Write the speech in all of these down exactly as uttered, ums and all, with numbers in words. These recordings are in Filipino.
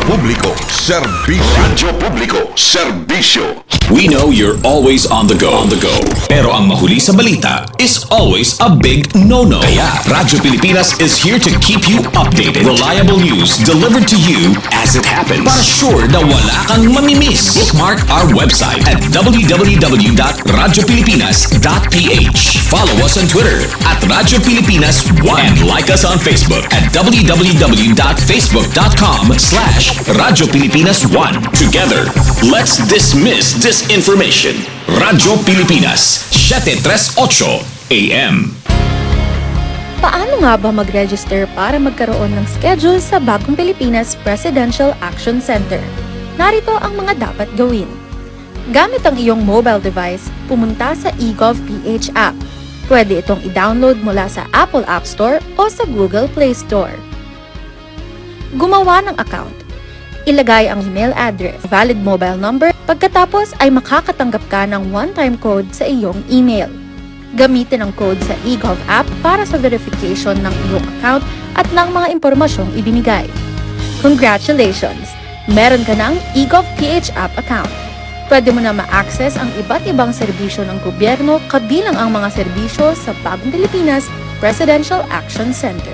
Publico, serbisyo. Radyo Publico, serbisyo. We know you're always on the go, on the go. Pero ang mahuli sa balita is always a big no-no. Kaya Radyo Pilipinas is here to keep you updated. Reliable news delivered to you as it happens. Para sure na wala kang mamimiss. Bookmark our website at w w w dot radyo pilipinas dot p h. Follow us on Twitter at Radyo Pilipinas one and like us on Facebook at w w w dot facebook dot com slash Radyo Pilipinas one. Together, let's dismiss disinformation. Radyo Pilipinas, seven thirty-eight A M. Paano nga ba mag-register para magkaroon ng schedule sa Bagong Pilipinas Presidential Action Center? Narito ang mga dapat gawin. Gamit ang iyong mobile device, pumunta sa eGovPH app. Pwede itong i-download mula sa Apple App Store o sa Google Play Store. Gumawa ng account. Ilagay ang email address, valid mobile number, pagkatapos ay makakatanggap ka ng one-time code sa iyong email. Gamitin ang code sa eGov app para sa verification ng iyong account at ng mga impormasyong ibinigay. Congratulations! Meron ka ng eGovPH app account. Pwede mo na ma-access ang iba't ibang serbisyo ng gobyerno kabilang ang mga serbisyo sa Bagong Pilipinas Presidential Action Center.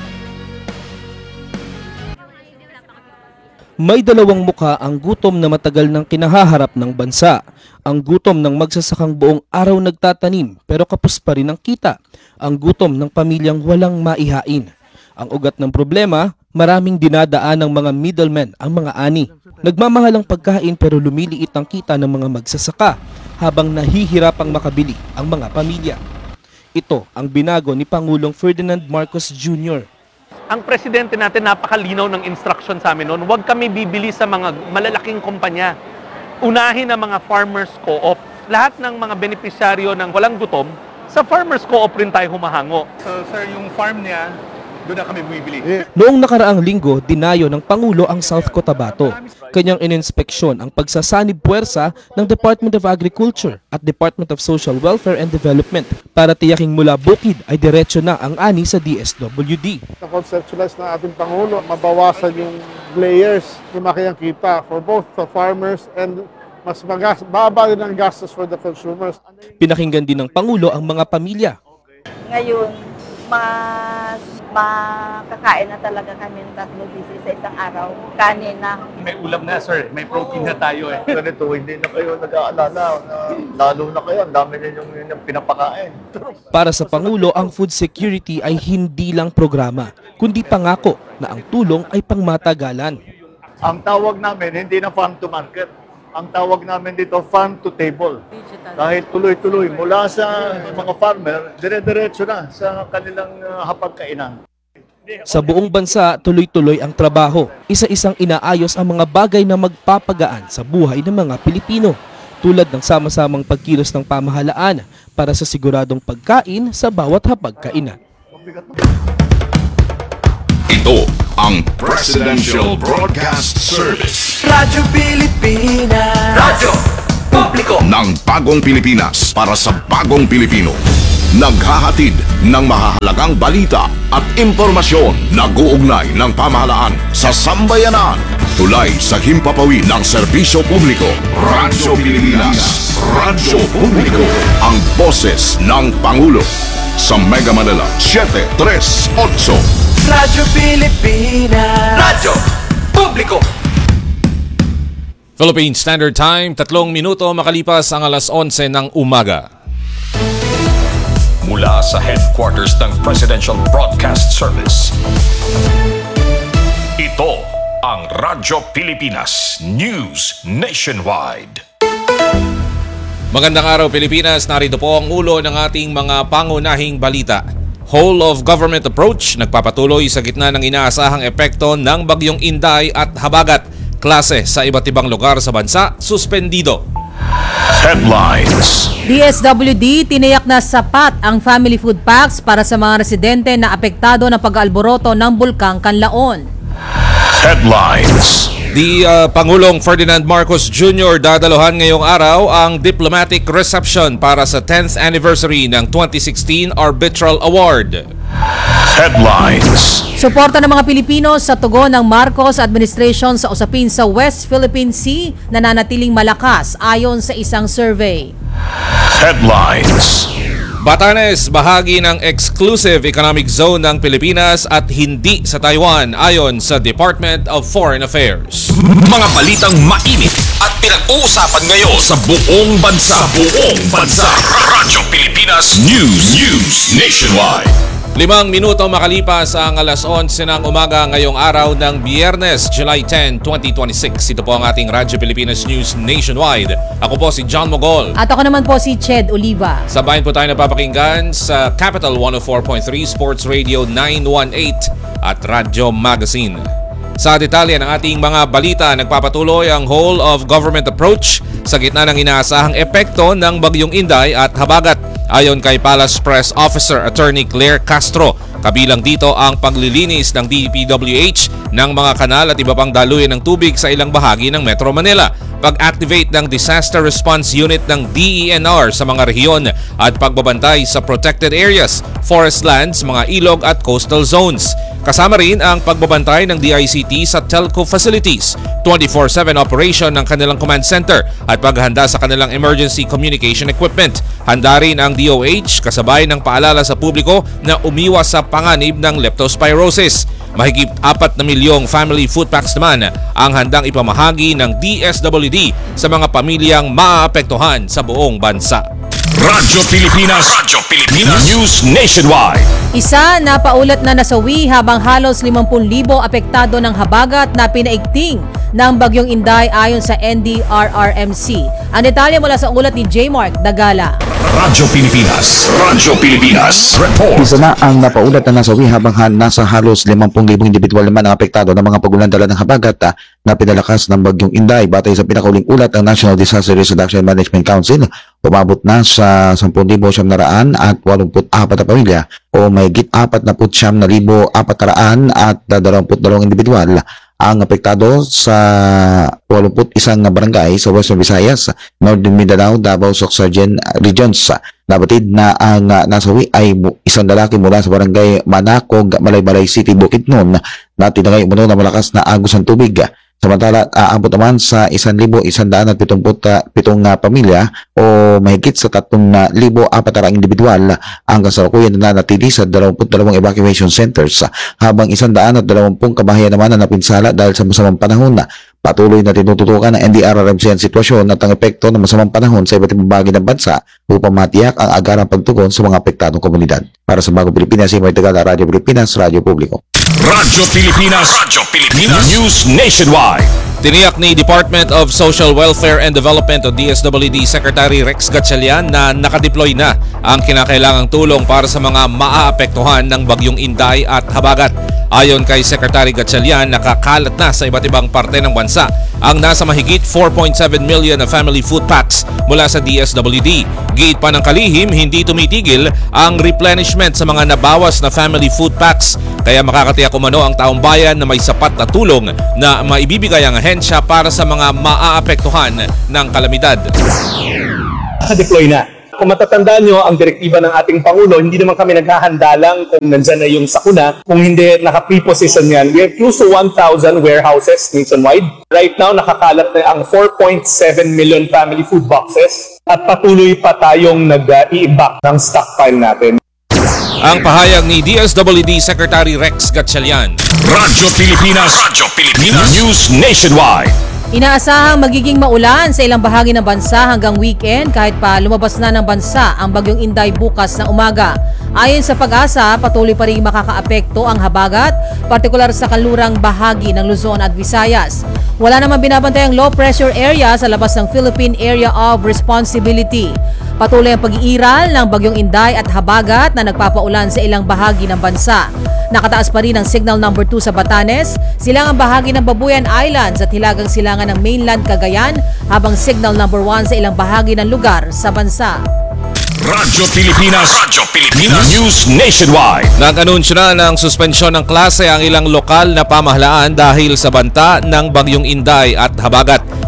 May dalawang mukha ang gutom na matagal nang kinahaharap ng bansa. Ang gutom ng magsasakang buong araw nagtatanim pero kapos pa rin ang kita. Ang gutom ng pamilyang walang maihain. Ang ugat ng problema, maraming dinadaan ng mga middlemen ang mga ani. Nagmamahal ang pagkain pero lumiliit ang kita ng mga magsasaka habang nahihirapang makabili ang mga pamilya. Ito ang binago ni Pangulong Ferdinand Marcos Junior Ang presidente natin napakalinaw ng instruction sa amin noon, huwag kami bibili sa mga malalaking kumpanya. Unahin ang mga farmers co-op. Lahat ng mga benepisyaryo ng walang gutom, sa farmers co-op rin tayo humahango. So sir, yung farm niya, doon na kami bumibili. Noong nakaraang linggo, dinayo ng Pangulo ang South Cotabato. Kanyang ininspeksyon ang pagsasanib puwersa ng Department of Agriculture at Department of Social Welfare and Development para tiyaking mula bukid ay diretso na ang ani sa D S W D. Na-conceptualize ng ating Pangulo, mabawasan yung layers, lumaki ang kita for both the farmers and mas magas, baba din ang gastos for the consumers. Pinakinggan din ng Pangulo ang mga pamilya. Ngayon, mas makakain na talaga kami ng tatlo beses sa isang araw. Kanin na. May ulam na sir, may protein na tayo eh. Ganito, hindi na kayo nag-aalala. Na, lalo na kayo, ang dami na yung, yung pinapakain. Para sa Pangulo, ang food security ay hindi lang programa, kundi pangako na ang tulong ay pangmatagalan. Ang tawag namin, hindi na farm to market. Ang tawag namin dito, farm to table. Dahil tuloy-tuloy, mula sa mga farmer, dire-diretso na sa kanilang uh, hapagkainan. Sa buong bansa, tuloy-tuloy ang trabaho. Isa-isang inaayos ang mga bagay na magpapagaan sa buhay ng mga Pilipino, tulad ng sama-samang pagkilos ng pamahalaan para sa siguradong pagkain sa bawat hapagkainan. Ito ang Presidential Broadcast Service. Radyo Pilipinas. Radyo Publiko ng Bagong Pilipinas para sa Bagong Pilipino. Naghahatid ng mahahalagang balita at impormasyon na guugnay ng pamahalaan sa sambayanan. Tulay sa himpapawid ng serbisyo publiko. Radyo Pilipinas. Radyo Publiko. Ang boses ng Pangulo. Sa Mega Manila, seven thirty-eight. Radyo Pilipinas. Radyo Publiko. Philippine Standard Time, tatlong minuto makalipas ang alas onse ng umaga. Mula sa headquarters ng Presidential Broadcast Service. Ito ang Radyo Pilipinas News Nationwide. Magandang araw Pilipinas, narito po ang ulo ng ating mga pangunahing balita. Whole of government approach nagpapatuloy sa gitna ng inaasahang epekto ng bagyong Inday at Habagat. Klase sa iba't ibang lugar sa bansa suspendido. Headlines. D S W D tiniyak na sapat ang family food packs para sa mga residente na apektado ng pag-aalboroto ng Bulkang Kanlaon. Headlines. Di uh, Pangulong Ferdinand Marcos Junior dadaluhan ngayong araw ang diplomatic reception para sa tenth anniversary ng twenty sixteen Arbitral Award. Headlines. Suporta ng mga Pilipino sa tugon ng Marcos administration sa usapin sa West Philippine Sea nananatiling malakas ayon sa isang survey. Headlines. Batanes, bahagi ng exclusive economic zone ng Pilipinas at hindi sa Taiwan ayon sa Department of Foreign Affairs. Mga balitang mainit at pinag-uusapan ngayon sa buong bansa. Sa buong bansa. Radyo Pilipinas News. News Nationwide. Limang minuto makalipas ang alas onse ng umaga ngayong araw ng Biyernes, July tenth, twenty twenty-six. Ito po ang ating Radyo Pilipinas News Nationwide. Ako po si John Mogol. At ako naman po si Ched Oliva. Sabayan po tayo napapakinggan sa Capital one oh four point three, Sports Radio nine one eight at Radyo Magazine. Sa detalye ng ating mga balita, nagpapatuloy ang whole of government approach sa gitna ng inaasahang epekto ng Bagyong Inday at Habagat. Ayon kay Palace Press Officer Attorney Claire Castro, kabilang dito ang paglilinis ng D P W H ng mga kanal at iba pang daluyan ng tubig sa ilang bahagi ng Metro Manila, pag-activate ng Disaster Response Unit ng D E N R sa mga rehiyon at pagbabantay sa protected areas, forest lands, mga ilog at coastal zones. Kasama rin ang pagbabantay ng D I C T sa telco facilities, twenty-four seven operation ng kanilang command center at paghanda sa kanilang emergency communication equipment. Handa rin ang D O H kasabay ng paalala sa publiko na umiwas sa panganib ng leptospirosis. Mahigit apat na milyong family food packs naman ang handang ipamahagi ng D S W D sa mga pamilyang maaapektuhan sa buong bansa. Radyo Pilipinas. Radyo Pilipinas News Nationwide. Isa na paulat na nasawi habang halos limampu libo apektado ng habagat na pinaigting ng Bagyong Inday ayon sa N D R R M C. Ang detalye mula sa ulat ni J. Mark Dagala. Radyo Pilipinas. Radyo Pilipinas. Report. Isa na ang napaulat na nasawi habang ha- nasa halos limampu libong individual naman ang apektado ng mga pagulan-dala ng habagat ah, na pinalakas ng Bagyong Inday. Batay sa pinakauling ulat ng National Disaster Risk Reduction Management Council, umabot na sa sampu libo siyam na raan at walumput apat na pamilya o mahigit apat na put siyam na libo apat na raan at dalawamput dalawang individual ang apektado sa walumput isang barangay sa Western Visayas, Northern Mindanao, Davao, Sorsogon Regions. Nabatid na ang uh, nasawi ay isang lalaki mula sa barangay Manacog, Malaybalay City, Bukidnon na tinagay umano na malakas na agos ng tubig. Samantala, aabot naman sa isang libo isang daan at pitumput pitong uh, pamilya o mahigit sa tatlong uh, libo apat na individual ang kasalukuyan na nanatili sa dalawamput dalawang evacuation centers, habang isang daan at dalawampung kabahayan naman na napinsala dahil sa masamang panahon. Patuloy na tinututukan ng N D R R M C ang sitwasyon at ang epekto ng masamang panahon sa iba't ibang bahagi ng bansa upang matiyak ang agarang pagtugon sa mga apektadong komunidad. Para sa Bagong Pilipinas, si Mark Dagala, Radyo Pilipinas, Radyo Publiko. Radyo Pilipinas. Radyo Pilipinas News Nationwide. Tiniyak ni Department of Social Welfare and Development o D S W D Secretary Rex Gatchalian na nakadeploy na ang kinakailangang tulong para sa mga maaapektuhan ng Bagyong Inday at Habagat. Ayon kay Secretary Gatchalian, nakakalat na sa iba't ibang parte ng bansa ang nasa mahigit four point seven million na family food packs mula sa D S W D. Giit pa ng kalihim, hindi tumitigil ang replenishment sa mga nabawas na family food packs. Kaya makakatiyak umano ang taong bayan na may sapat na tulong na maibibigay ang ahensya para sa mga maaapektuhan ng kalamidad. Naka-deploy na. Kung matatandaan nyo, ang direktiba ng ating Pangulo, hindi naman kami naghahanda lang kung nandyan na yung sakuna. Kung hindi naka-preposition yan, we have close to one thousand warehouses nationwide. Right now, nakakalat na ang four point seven million family food boxes at patuloy pa tayong nag-i-imbak ng stockpile natin. Ang pahayag ni D S W D Secretary Rex Gatchalian. Radyo Pilipinas. Radyo Pilipinas News Nationwide. Inaasahang magiging maulan sa ilang bahagi ng bansa hanggang weekend kahit pa lumabas na ng bansa ang Bagyong Inday bukas na umaga. Ayon sa Pag-asa, patuloy pa rin makakaapekto ang habagat, partikular sa kanlurang bahagi ng Luzon at Visayas. Wala namang binabantay ang low pressure area sa labas ng Philippine Area of Responsibility. Patuloy ang pag-iiral ng Bagyong Inday at habagat na nagpapaulan sa ilang bahagi ng bansa. Nakataas pa rin ang signal number two sa Batanes, silangang bahagi ng Babuyan Islands at hilagang silangan ng mainland Cagayan, habang signal number one sa ilang bahagi ng lugar sa bansa. Radyo Pilipinas. Radyo Pilipinas News Nationwide. Nag-anunsyo na ng suspensyon ng klase ang ilang lokal na pamahalaan dahil sa banta ng Bagyong Inday at Habagat.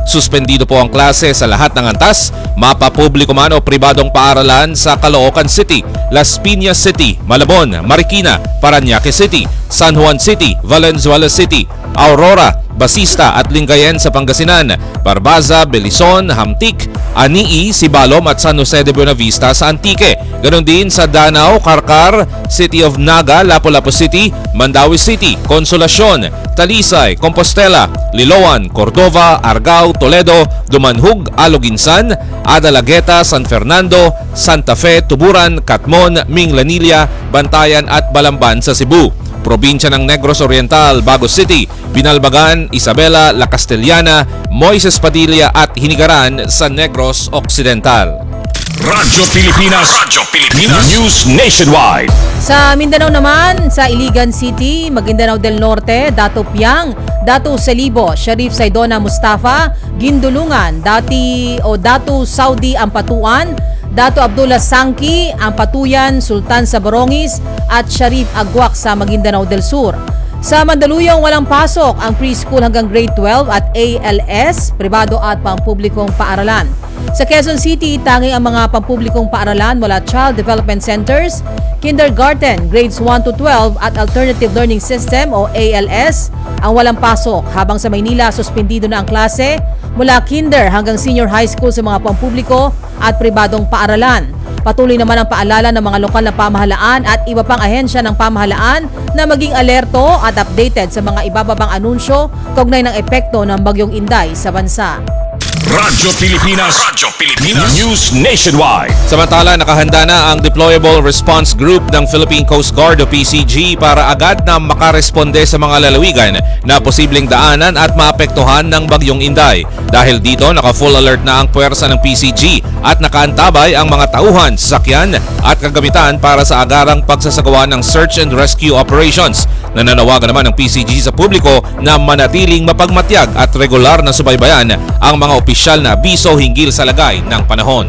Suspendido po ang klase sa lahat ng antas, mapapubliko man o pribadong paaralan sa Caloocan City, Las Piñas City, Malabon, Marikina, Parañaque City, San Juan City, Valenzuela City, Aurora, Basista at Lingayen sa Pangasinan, Barbaza, Belizon, Hamtik, Anii, Sibalom at San Jose de Buenavista sa Antique. Ganon din sa Danao, Carcar, City of Naga, Lapu-Lapu City, Mandawi City, Consolacion, Talisay, Compostela, Liloan, Cordova, Argao, Toledo, Dumanhug, Aloginsan, Adalagueta, San Fernando, Santa Fe, Tuburan, Catmon, Minglanilla, Bantayan at Balamban sa Cebu. Probinsya ng Negros Oriental, Bagos City, Binalbagan, Isabela, La Castellana, Moises Padilla at Hinigaran sa Negros Occidental. Radyo Pilipinas, Radyo Pilipinas News Nationwide. Sa Mindanao naman, sa Iligan City, Maguindanao del Norte, Dato Piang, Dato Salibo, Sharif Saidona Mustafa, Gindulungan, Dati o Dato Saudi Ampatuan, Dato Abdullah Sangki, Ampatuyan, Sultan sa Borongis at Sharif Agwak sa Maguindanao del Sur. Sa Mandaluyong walang pasok ang preschool hanggang grade twelve at A L S, pribado at pampublikong paaralan. Sa Quezon City, tanging ang mga pampublikong paaralan mula Child Development Centers, Kindergarten, grades one to twelve at Alternative Learning System o A L S ang walang pasok, habang sa Maynila suspendido na ang klase mula kinder hanggang senior high school sa mga pampubliko at pribadong paaralan. Patuloy naman ang paalala ng mga lokal na pamahalaan at iba pang ahensya ng pamahalaan na maging alerto at updated sa mga ibababang anunsyo kaugnay ng epekto ng Bagyong Inday sa bansa. Radyo Pilipinas, Radyo Pilipinas News Nationwide. Samantala, nakahanda na ang Deployable Response Group ng Philippine Coast Guard o P C G para agad na makaresponde sa mga lalawigan na posibleng daanan at maapektuhan ng Bagyong Inday. Dahil dito, naka-full alert na ang puwersa ng P C G at nakaantabay ang mga tauhan, sasakyan at kagamitan para sa agarang pagsasagawa ng search and rescue operations. Nananawagan naman ng P C G sa publiko na manatiling mapagmatyag at regular na subaybayan ang mga opisyal na abiso hinggil sa lagay ng panahon.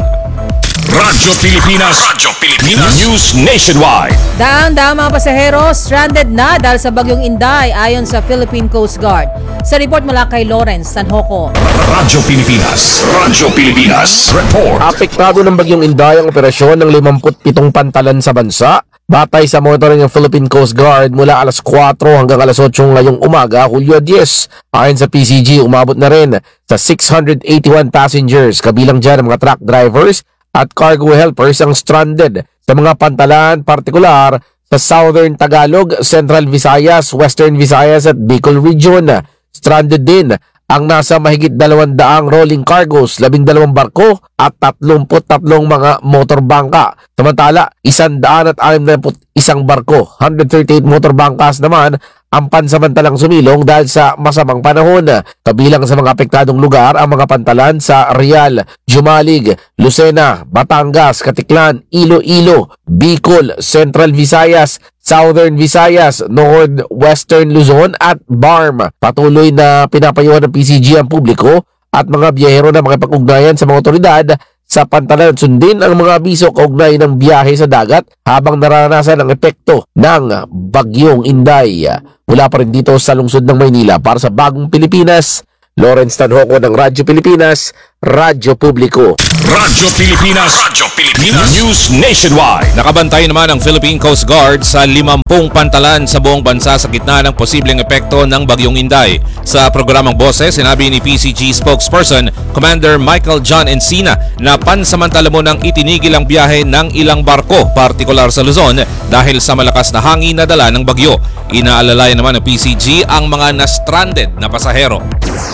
Radyo Pilipinas, Radyo Pilipinas News Nationwide. Daang-daang mga pasahero stranded na dahil sa Bagyong Inday ayon sa Philippine Coast Guard. Sa report mula kay Lawrence Sanjoco. Radyo Pilipinas, Radyo Pilipinas Report. Apektado ng Bagyong Inday ang operasyon ng limampu't pitong pantalan sa bansa. Batay sa monitoring ng Philippine Coast Guard mula alas kwatro hanggang alas otso ngayong umaga, Hulyo diyes. Ayon sa P C G, umabot na rin sa six hundred eighty-one passengers, kabilang dyan ang mga truck drivers at cargo helpers ang stranded sa mga pantalan, partikular sa Southern Tagalog, Central Visayas, Western Visayas at Bicol Region. Stranded din ang nasa mahigit dalawang daang rolling cargos, labing dalawang barko at tatlumput tatlong mga motorbangka. Samantala, isandaan at anim na isang barko, one hundred thirty-eight motorbangkas naman ang pansamantalang sumilong dahil sa masamang panahon. Kabilang sa mga apektadong lugar ang mga pantalan sa Real, Jumalig, Lucena, Batangas, Katiklan, Iloilo, Bicol, Central Visayas, Southern Visayas, Northwestern Luzon at B A R M. Patuloy na pinapayuhan ng P C G ang publiko at mga biyahero na makipag-ugnayan sa mga otoridad sa pantalan at sundin ang mga abiso kaugnay ng biyahe sa dagat habang naranasan ang epekto ng Bagyong Inday. Mula pa rin dito sa lungsod ng Maynila para sa Bagong Pilipinas, Lawrence Sanjoco ng Radyo Pilipinas, Radyo Publiko. Radyo Pilipinas, Radyo Pilipinas News Nationwide. Nakabantay naman ang Philippine Coast Guard sa limampung pantalan sa buong bansa sa gitna ng posibleng epekto ng Bagyong Inday. Sa programang Boses, sinabi ni P C G spokesperson Commander Michael John Encina na pansamantala mo nang itinigil ang biyahe ng ilang barko, partikular sa Luzon, dahil sa malakas na hangin na dala ng bagyo. Inaalalayan naman ng P C G ang mga na-stranded na pasahero.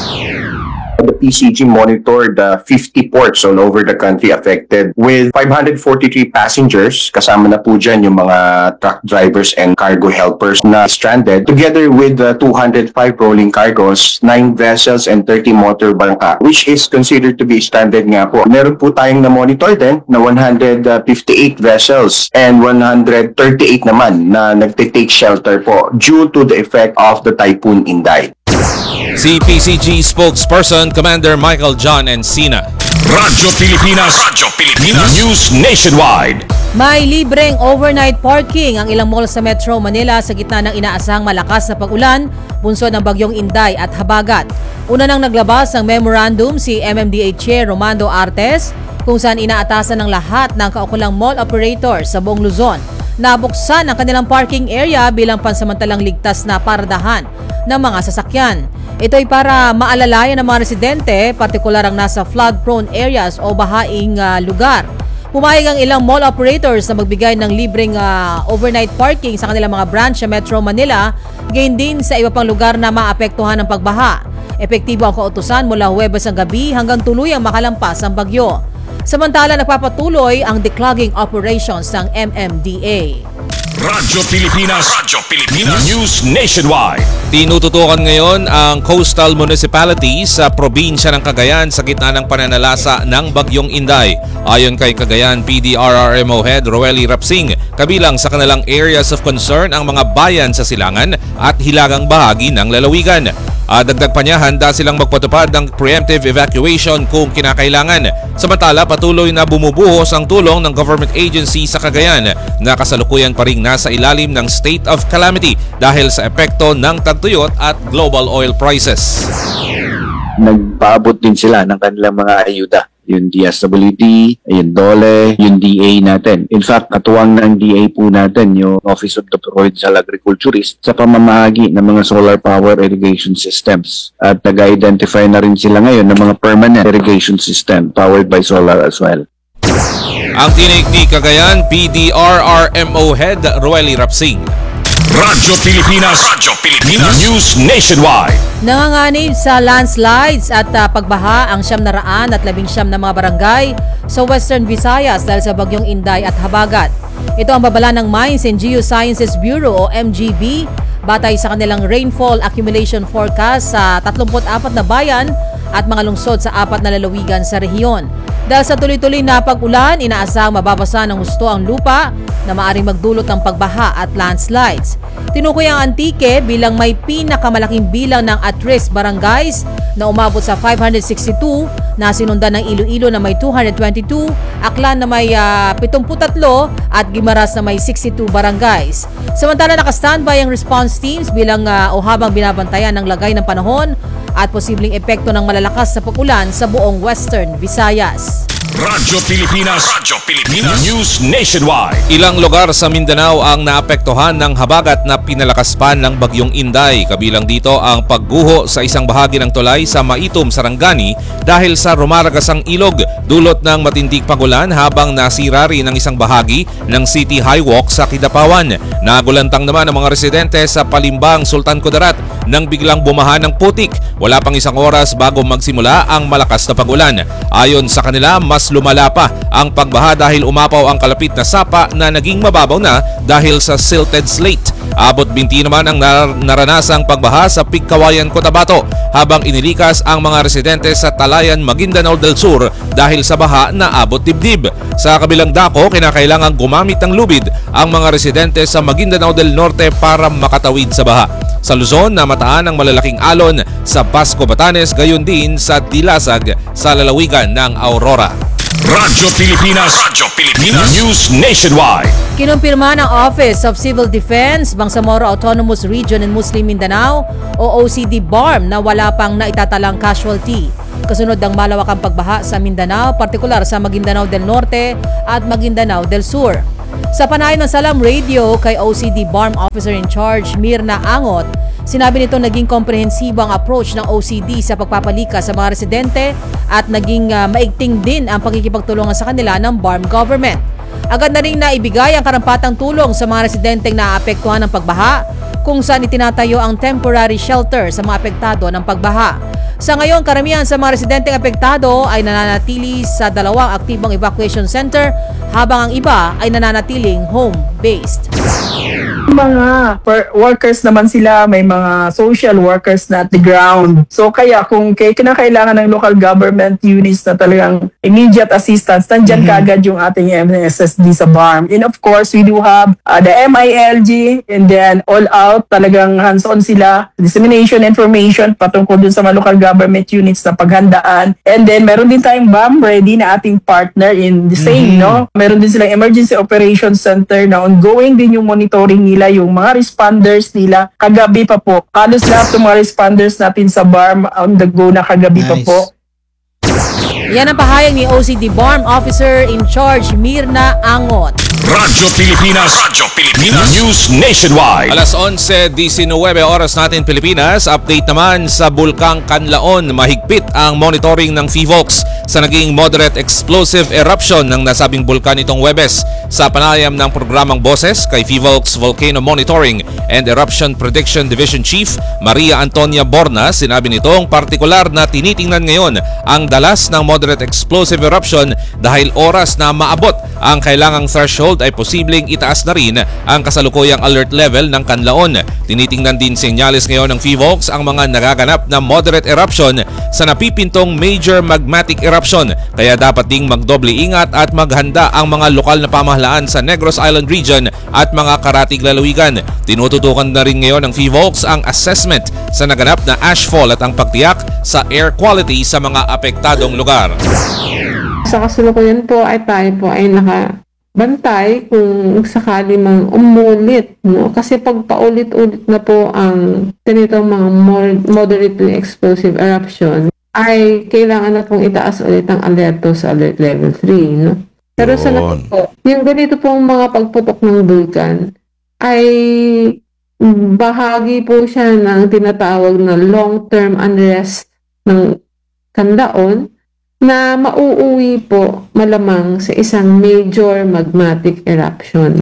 The P C G monitored uh, fifty ports all over the country affected with five hundred forty-three passengers. Kasama na po dyan yung mga truck drivers and cargo helpers na stranded. Together with uh, two hundred five rolling cargos, nine vessels and thirty motor bangka, which is considered to be stranded nga po. Meron po tayong na-monitor din na one hundred fifty-eight vessels and one hundred thirty-eight naman na nagtitake shelter po due to the effect of the Typhoon Inday. Si P C G spokesperson Commander Michael John Encina. Radyo Pilipinas, Radyo Pilipinas News Nationwide. May libreng overnight parking ang ilang mall sa Metro Manila sa gitna ng inaasahang malakas na pag-ulan, bunsod ng bagyong Inday at Habagat. Una nang naglabas ng memorandum si M M D A Chair Romando Artes kung saan inaatasan ng lahat ng kaukulang mall operators sa buong Luzon na buksan ang kanilang parking area bilang pansamantalang ligtas na paradahan ng mga sasakyan. Ito ay para maalalayan ng mga residente, partikular ang nasa flood-prone areas o bahaing uh, lugar. Pumayag ang ilang mall operators na magbigay ng libreng uh, overnight parking sa kanilang mga branch sa Metro Manila, gayon din sa iba pang lugar na maapektuhan ng pagbaha. Epektibo ang kautusan mula Huwebes ang gabi hanggang tuluyang makalampas ang bagyo. Samantala, nagpapatuloy ang declogging operations ng M M D A. Radyo Pilipinas, Radyo Pilipinas News Nationwide. Tinututukan ngayon ang coastal municipalities sa probinsya ng Cagayan sa gitna ng pananalasa ng bagyong Inday. Ayon kay Cagayan P D R R M O Head Roely Rapsing, kabilang sa kanilang areas of concern ang mga bayan sa silangan at hilagang bahagi ng lalawigan. Uh, dagdag pa niya, handa silang magpatupad ng preemptive evacuation kung kinakailangan. Samantala, patuloy na bumubuhos ang tulong ng government agency sa Cagayan na kasalukuyan pa ring nasa ilalim ng state of calamity dahil sa epekto ng tagtuyot at global oil prices. Nagpaabot din sila ng kanilang mga ayuda. Yung D S W D, yung D O L E, yung D A natin. In fact, katuwang ng D A po natin, yung Office of the Provincial Agriculturist, sa pamamahagi ng mga solar power irrigation systems. At nag-identify na rin sila ngayon ng mga permanent irrigation system powered by solar as well. Ang tinig ni Cagayan P D R R M O Head Roely Rapsing. Radyo Pilipinas, Radyo Pilipinas News Nationwide. Nanganganib sa landslides at uh, pagbaha ang siyam na raan at labing siyam na mga barangay sa Western Visayas dahil sa bagyong Inday at Habagat. Ito ang babala ng Mines and Geosciences Bureau o M G B batay sa kanilang rainfall accumulation forecast sa tatlumpu't apat na bayan at mga lungsod sa apat na lalawigan sa rehiyon. Dahil sa tuloy-tuloy na pag-ulan, inaasahang mababasa ng husto ang lupa na maaaring magdulot ng pagbaha at landslides. Tinukoy ang Antique bilang may pinakamalaking bilang ng at-risk barangays na umabot sa five hundred sixty-two, na sinundan ng Iloilo na may two hundred twenty-two, Aklan na may uh, seventy-three at Guimaras na may sixty-two barangays. Samantala, naka-standby ang response teams bilang uh, o habang binabantayan ng lagay ng panahon at posibleng epekto ng malalakas na pag-ulan sa buong Western Visayas. Radyo Pilipinas, Radyo Pilipinas News Nationwide. Ilang lugar sa Mindanao ang naapektuhan ng habagat na pinalakas pa ng bagyong Inday. Kabilang dito ang pagguho sa isang bahagi ng tulay sa Maitum, Sarangani dahil sa rumaragasang ilog, dulot ng matinding pagulan habang nasira rin ang isang bahagi ng City Highwalk sa Kidapawan. Nagulantang naman ang mga residente sa Palimbang, Sultan Kudarat nang biglang bumaha ng putik. Wala pang isang oras bago magsimula ang malakas na pagulan. Ayon sa kanila, mas lumala pa ang pagbaha dahil umapaw ang kalapit na sapa na naging mababaw na dahil sa silted slate. Abot binti naman ang nar- naranasang pagbaha sa Pigkawayan, Cotabato habang inilikas ang mga residente sa Talayan, Maguindanao del Sur dahil sa baha na abot dibdib. Sa kabilang dako, kinakailangang gumamit ng lubid ang mga residente sa Maguindanao del Norte para makatawid sa baha. Sa Luzon, namataan ang malalaking alon sa Pasco, Batanes, gayon din sa Dilasag sa lalawigan ng Aurora. Radyo Pilipinas, Radyo Pilipinas News Nationwide. Kinumpirma ng Office of Civil Defense, Bangsamoro Autonomous Region in Muslim Mindanao o O C D B A R M na wala pang naitatalang casualty. Kasunod ng malawakang pagbaha sa Mindanao, partikular sa Maguindanao del Norte at Maguindanao del Sur. Sa panayam ng Salam Radio kay O C D B A R M Officer in Charge Mirna Angot, sinabi nito naging komprehensibo ang approach ng O C D sa pagpapalikas sa mga residente at naging uh, maigting din ang pagkikipagtulungan sa kanila ng B A R M government. Agad na rin naibigay ang karampatang tulong sa mga residenteng naaapektuhan ng pagbaha, kung saan itinatayo ang temporary shelter sa mga apektado ng pagbaha. Sa ngayon, karamihan sa mga residenteng apektado ay nananatili sa dalawang aktibong evacuation center habang ang iba ay nananatiling home-based. Mga workers naman sila, may mga social workers na at the ground. So kaya kung kay kinakailangan ng local government units na talagang immediate assistance, nandyan mm-hmm. kaagad yung ating M S S D sa B A R M. And of course, we do have uh, the M I L G and then all out out, talagang hands-on sila, dissemination information patungkol dun sa mga local government units na paghandaan. And then meron din tayong B A M ready na ating partner in the same, Mhm. no? Meron din silang Emergency Operations Center na ongoing din yung monitoring nila, yung mga responders nila. Kagabi pa po, halos lahat ng mga responders natin sa B A M on the go na kagabi pa Nice. po. Yan ang pahayag ni O C D B A R M Officer in Charge Mirna Angot. Radyo Pilipinas. Radyo Pilipinas. News Nationwide. Alas onse diecinueve oras natin Pilipinas. Update naman sa Bulkang Kanlaon. Mahigpit ang monitoring ng PHIVOLCS sa naging moderate explosive eruption ng nasabing bulkan itong Huwebes. Sa panayam ng programang Boses kay PHIVOLCS Volcano Monitoring and Eruption Prediction Division Chief Maria Antonia Borna, sinabi nitong partikular na tinitingnan ngayon ang dalas ng moderate explosive eruption dahil oras na maabot ang kailangang threshold ay posibleng itaas na rin ang kasalukuyang alert level ng Kanlaon. Tinitingnan din senyales ngayon ng PHIVOLCS ang mga nagaganap na moderate eruption sa napipintong major magmatic eruption, kaya dapat ding magdoble ingat at maghanda ang mga lokal na pamahalaan sa Negros Island region at mga karatig lalawigan. Tinututukan na rin ngayon ng PHIVOLCS ang assessment sa naganap na ashfall at ang pagtiyak sa air quality sa mga apektadong lugar. Sa kasalukuyan po ay tayo po ay nakabantay kung sakali mang umulit, no? Kasi pag paulit-ulit na po ang ganitong mga moderately explosive eruption, ay kailangan na pong itaas ulit ang alerto sa alert level three, no? Pero sa lahat po, yung ganito pong mga pagputok ng bulkan ay bahagi po siya ng tinatawag na long-term unrest ng Kanlaon na mauuwi po malamang sa isang major magmatic eruption.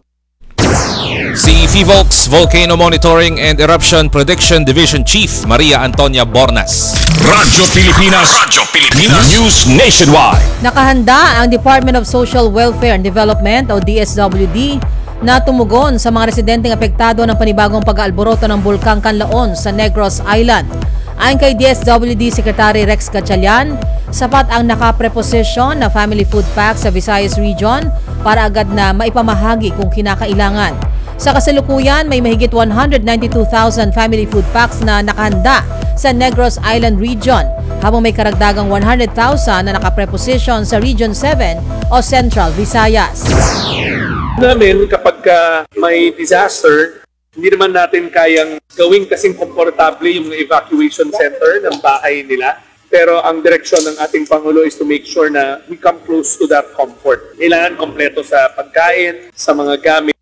Si PHIVOLCS Volcano Monitoring and Eruption Prediction Division Chief Maria Antonia Bornas. Radyo Pilipinas. Radyo Pilipinas. News Nationwide. Nakahanda ang Department of Social Welfare and Development o D S W D na tumugon sa mga residenteng apektado ng panibagong pag-aalboroto ng Bulkang Kanlaon sa Negros Island. Ayon kay D S W D Secretary Rex Gatchalian, sapat ang nakapreposisyon na family food pack sa Visayas Region para agad na maipamahagi kung kinakailangan. Sa kasalukuyan, may mahigit one hundred ninety-two thousand family food packs na nakahanda sa Negros Island Region, habang may karagdagang one hundred thousand na nakapreposisyon sa Region seven o Central Visayas. Namin kapag uh, may disaster, hindi naman natin kayang gawing kasing komportable yung evacuation center ng bahay nila. Pero ang direksyon ng ating Pangulo is to make sure na we come close to that comfort. Kailangan kompleto sa pagkain, sa mga gamit.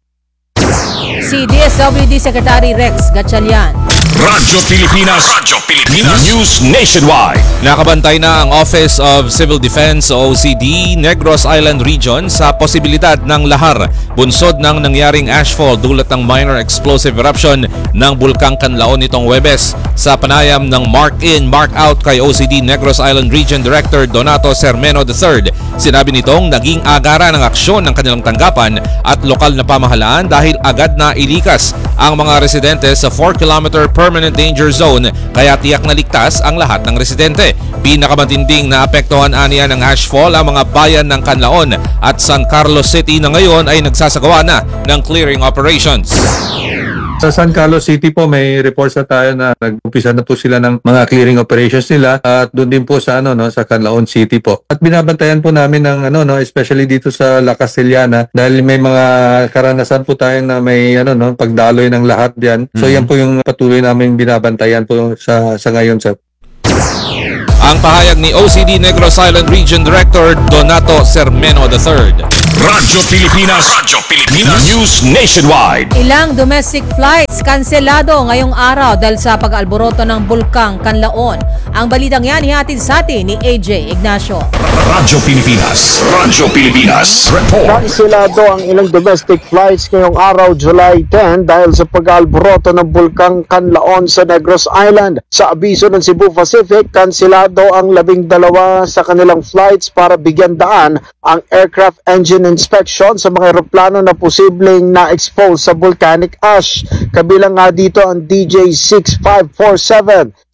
Si D S W D Secretary Rex Gatchalian. Radyo Pilipinas. Radyo Pilipinas. News Nationwide. Nakabantay na ang Office of Civil Defense o O C D Negros Island Region sa posibilidad ng lahar bunsod ng nangyaring ashfall dulot ng minor explosive eruption ng Bulkang Kanlaon nitong Huwebes. Sa panayam ng Mark In, Mark Out kay O C D Negros Island Region Director Donato Sermeno the third, sinabi nitong naging agara ng aksyon ng kanilang tanggapan at lokal na pamahalaan dahil agad na ilikas ang mga residente sa four kilometer permanent danger zone, kaya tiyak na ligtas ang lahat ng residente. Pinakamatinding na apektuhan aniya ng ashfall ang mga bayan ng Kanlaon at San Carlos City na ngayon ay nagsasagawa na ng clearing operations. Sa San Carlos City po may reports na tayo na nag-umpisa na po sila ng mga clearing operations nila, at doon din po sa ano no sa Canlaon City po. At binabantayan po namin ng ano no especially dito sa La Castellana dahil may mga karanasan po tayo na may ano no pagdaloy ng lahat diyan. So Mm-hmm. yan po yung patuloy namin binabantayan po sa sa ngayon sir. Ang pahayag ni O C D Negros Island Region Director Donato Sermeno the third. Radyo Pilipinas. Radyo Pilipinas. News Nationwide. Ilang domestic flights kanselado ngayong araw dahil sa pag-alboroto ng Bulkang Kanlaon. Ang balitang yan ihatid sa atin ni A J Ignacio. Radyo Pilipinas. Radyo Pilipinas. Report. Kanselado ang ilang domestic flights ngayong araw July tenth dahil sa pag-alboroto ng Bulkang Kanlaon sa Negros Island. Sa abiso ng Cebu Pacific, kanselado ang labing dalawa sa kanilang flights para bigyan daan ang aircraft engine inspection sa mga eroplano na posibleng na-expose sa volcanic ash. Kabilang nga dito ang D J six five four seven,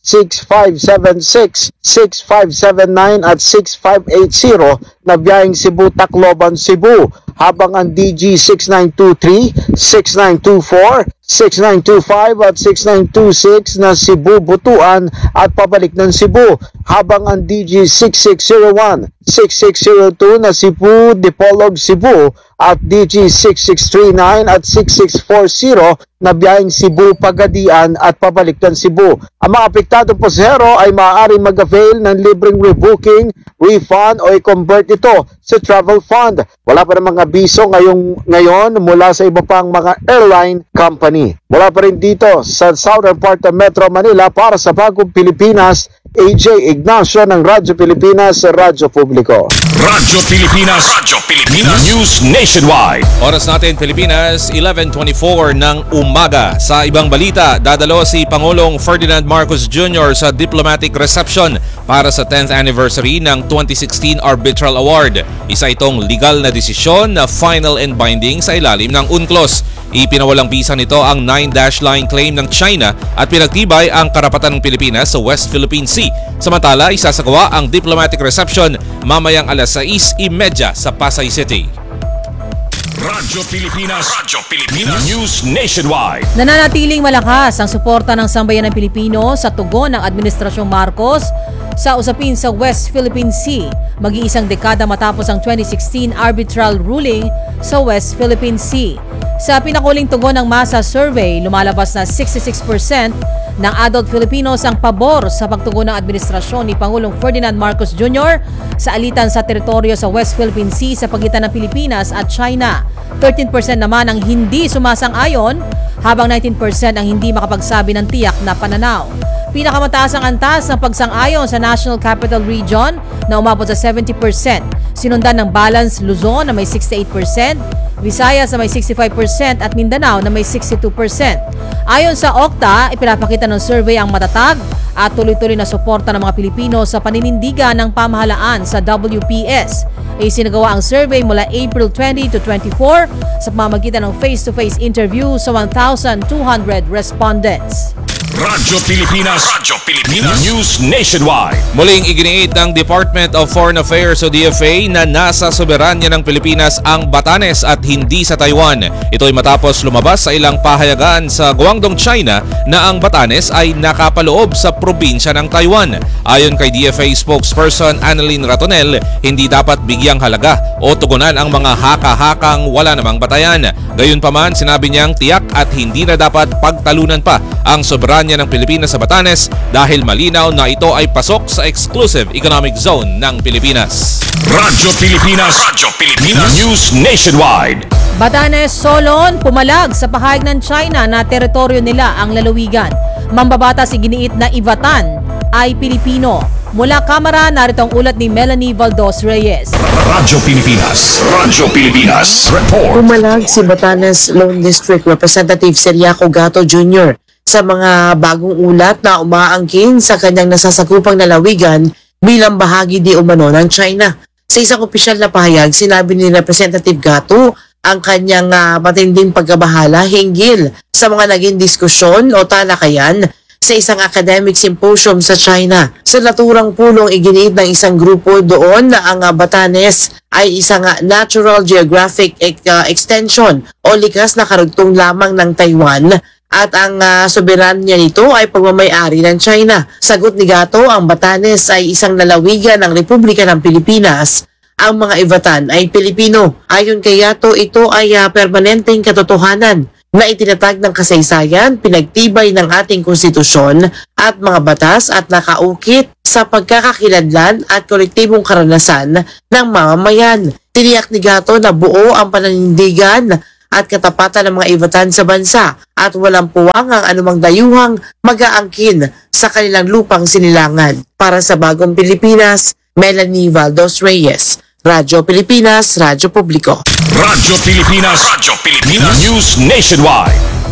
six five seven six, six five seven nine at six five eight zero na biyaheng Cebu Tacloban, Cebu, habang ang D G six nine two three, six nine two four, six nine two five at six nine two six na Cebu Butuan at pabalik ng Cebu, habang ang D G six six zero one, six six zero two na Cebu Dipolog, Cebu at D G six six three nine at six six four zero na biyaheng Cebu Pagadian at pabalik ng Cebu. Ang mga apektadong pasahero ay maaari mag-avail ng libreng rebooking, refund o i-convert ito sa travel fund. Wala pa namang abiso ngayong, ngayon mula sa iba pang mga airline company. Wala pa rin dito sa southern part ng Metro Manila para sa Bagong Pilipinas, A J Ignacio ng Radyo Pilipinas sa Radyo Publiko. Radyo Pilipinas, Radyo Pilipinas News Nationwide. Oras natin Pilipinas, eleven twenty-four ng umaga. Sa ibang balita, dadalo si Pangulong Ferdinand Marcos Junior sa diplomatic reception para sa tenth anniversary ng twenty sixteen Arbitral Award. Isa itong legal na desisyon na final and binding sa ilalim ng UNCLOS. Ipinawalang bisa nito ang nine dash line claim ng China at pinagtibay ang karapatan ng Pilipinas sa West Philippine Sea. Samantala, isasagawa ang diplomatic reception mamayang alas sais trenta sa Pasay City. Radyo Pilipinas, Radyo Pilipinas News Nationwide. Nananatiling malakas ang suporta ng sambayan ng Pilipino sa tugon ng Administrasyong Marcos sa usapin sa West Philippine Sea, mag-iisang dekada matapos ang twenty sixteen arbitral ruling sa West Philippine Sea. Sa pinakuling tugon ng masa survey, lumalabas na sixty-six percent ng adult Filipinos ang pabor sa pagtugon ng administrasyon ni Pangulong Ferdinand Marcos Junior sa alitan sa teritoryo sa West Philippine Sea sa pagitan ng Pilipinas at China. thirteen percent naman ang hindi sumasang-ayon, habang nineteen percent ang hindi makapagsabi ng tiyak na pananaw. Pinakamataas ang antas ng pagsang-ayon sa National Capital Region na umabot sa seventy percent. Sinundan ng Balance Luzon na may sixty-eight percent, Visayas na may sixty-five percent at Mindanao na may sixty-two percent. Ayon sa O C T A, ipinapakita ng survey ang matatag at tuloy-tuloy na suporta ng mga Pilipino sa paninindigan ng pamahalaan sa W P S. Isinagawa ang survey mula April twenty to twenty-four sa pamamagitan ng face-to-face interview sa one thousand two hundred respondents. Radyo Pilipinas, Radyo Pilipinas News Nationwide. Muling iginiit ng Department of Foreign Affairs o D F A na nasa soberanya ng Pilipinas ang Batanes at hindi sa Taiwan. Ito ay matapos lumabas sa ilang pahayagan sa Guangdong, China na ang Batanes ay nakapaloob sa probinsya ng Taiwan. Ayon kay D F A spokesperson Annalyn Ratonel, hindi dapat bigyang halaga o tugunan ang mga haka-hakang wala namang batayan. Gayunpaman, sinabi niyang tiyak at hindi na dapat pagtalunan pa ang soberanya ng Pilipinas sa Batanes dahil malinaw na ito ay pasok sa exclusive economic zone ng Pilipinas. Radyo Pilipinas, Radyo Pilipinas News Nationwide. Batanes, Solon, pumalag sa pahayag ng China na teritoryo nila ang lalawigan. Mambabatas iginiit na Ivatan ay Pilipino. Mula kamera, narito ang ulat ni Melanie Valdos Reyes. Radyo Pilipinas, Radyo Pilipinas Report. Pumalag si Batanes Lone District Representative Seriaco Gato Junior sa mga bagong ulat na umaangkin sa kanyang nasasakupang lalawigan bilang bahagi di umano ng China. Sa isang opisyal na pahayag, sinabi ni Representative Gato ang kanyang uh, matinding pagkabahala hinggil sa mga naging diskusyon o talakayan sa isang academic symposium sa China. Sa naturang pulong iginiit ng isang grupo doon na ang uh, Batanes ay isang uh, natural geographic uh, extension o likas na karugtong lamang ng Taiwan at ang uh, soberanya nito ay pagmamay-ari ng China. Sagot ni Gato, ang Batanes ay isang lalawigan ng Republika ng Pilipinas. Ang mga Ivatan ay Pilipino. Ayon kay Gato, ito ay uh, permanenteng katotohanan na itinatag ng kasaysayan, pinagtibay ng ating konstitusyon at mga batas at nakaukit sa pagkakakilanlan at kolektibong karanasan ng mamamayan. Tiniyak ni Gato na buo ang pananindigan at katapatan ng mga Ivatan sa bansa at walang puwang ang anumang dayuhang mag-aangkin sa kanilang lupang sinilangan. Para sa Bagong Pilipinas, Melanie Valdos Reyes, Radyo Pilipinas, Radyo Publiko. Radyo Pilipinas, Radyo Pilipinas News Nationwide.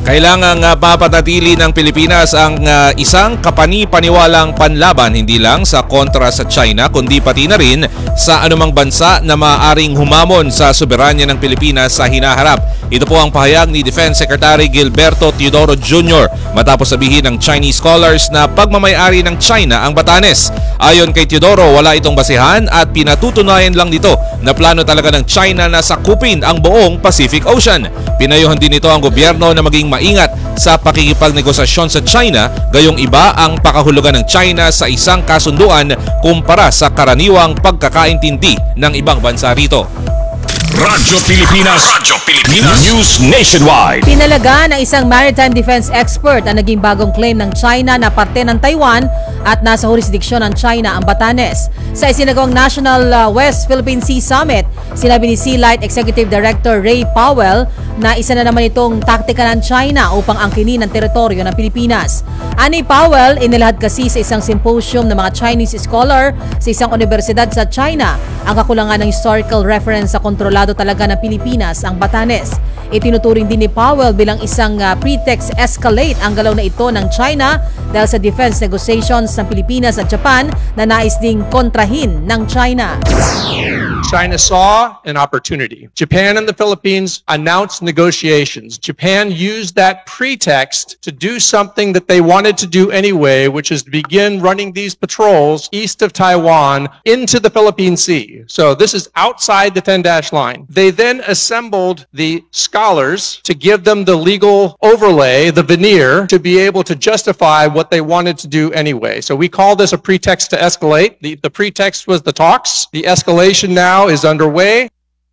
Kailangang uh, mapatatili ng Pilipinas ang uh, isang kapani-paniwalang panlaban hindi lang sa kontra sa China kundi pati na rin sa anumang bansa na maaaring humamon sa soberanya ng Pilipinas sa hinaharap. Ito po ang pahayag ni Defense Secretary Gilberto Teodoro Junior matapos sabihin ng Chinese scholars na pagmamayari ng China ang Batanes. Ayon kay Teodoro, wala itong basihan at pinatutunayan lang nito na plano talaga ng China na sakupin ang buong Pacific Ocean. Pinayuhan din nito ang gobyerno na maging maingat sa pakikipagnegosasyon sa China, gayong iba ang pakahulugan ng China sa isang kasunduan kumpara sa karaniwang pagkakaintindi ng ibang bansa rito. Radyo Pilipinas. Radyo Pilipinas. News Nationwide. Pinalaga ng isang maritime defense expert ang naging bagong claim ng China na parte ng Taiwan at nasa jurisdiksyon ng China ang Batanes. Sa isinagawang National uh, West Philippine Sea Summit, sinabi ni Sea Light Executive Director Ray Powell na isa na naman itong taktika ng China upang angkinin ang teritoryo ng Pilipinas. Ani Powell, inilahad kasi sa isang symposium ng mga Chinese scholar sa isang universidad sa China ang kakulangan ng historical reference sa kontrolado talaga ng Pilipinas ang Batanes. Itinuturing din ni Powell bilang isang uh, pretext escalate ang galaw na ito ng China dahil sa defense negotiations ng Pilipinas at Japan na nais ding kontrahin ng China. China saw an opportunity. Japan and the Philippines announced negotiations. Japan used that pretext to do something that they wanted to do anyway, which is to begin running these patrols east of Taiwan into the Philippine Sea. So this is outside the ten-dash line. They then assembled the scholars to give them the legal overlay, the veneer, to be able to justify what they wanted to do anyway. So we call this a pretext to escalate. The, the pretext was the talks. The escalation now is underway.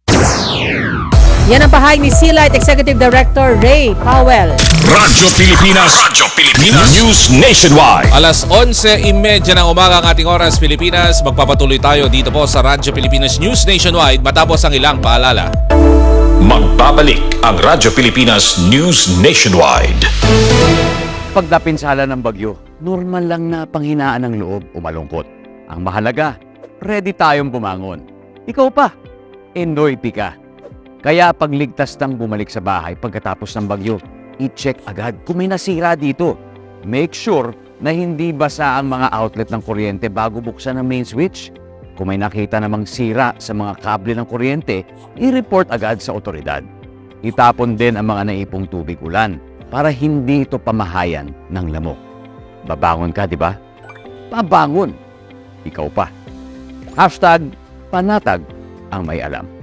Yan ang pahayag ni Sea Light Executive Director Ray Powell. Radyo Pilipinas. Radyo Pilipinas. News Nationwide. Alas onse trenta ng umaga ang ating oras Pilipinas. Magpapatuloy tayo dito po sa Radyo Pilipinas News Nationwide matapos ang ilang paalala. Magbabalik ang Radyo Pilipinas News Nationwide. Pag napinsala ng bagyo, normal lang na panghinaan ng loob o malungkot. Ang mahalaga, ready tayong bumangon. Ikaw pa, enoy ka. Kaya pagligtas ng bumalik sa bahay pagkatapos ng bagyo, i-check agad kung may nasira dito. Make sure na hindi basa ang mga outlet ng kuryente bago buksan ang main switch. Kung may nakita namang sira sa mga kable ng kuryente, i-report agad sa otoridad. Itapon din ang mga naipong tubig ulan para hindi ito pamahayan ng lamok. Babangon ka, di ba? Babangon. Ikaw pa. Hashtag panatag ang may alam.